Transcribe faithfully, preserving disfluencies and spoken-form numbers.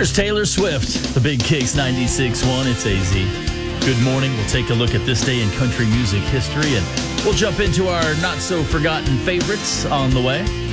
There's Taylor Swift, the Big Kicks ninety-six point one. It's A Z. Good morning. We'll take a look at this day in country music history, and we'll jump into our not-so-forgotten favorites on the way.